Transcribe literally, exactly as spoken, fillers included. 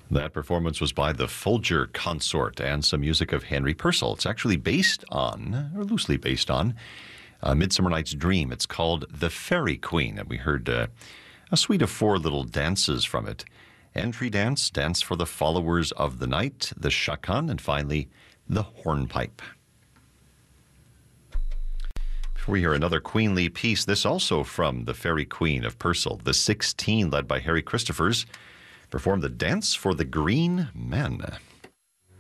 That performance was by the Folger Consort and some music of Henry Purcell. It's actually based on, or loosely based on, uh, Midsummer Night's Dream. It's called The Fairy Queen, and we heard uh, a suite of four little dances from it. Entry dance, dance for the followers of the night, the shakan, and finally, the hornpipe. Before we hear another queenly piece, this also from the Fairy Queen of Purcell, the sixteen, led by Harry Christophers, performed the Dance for the Green Men.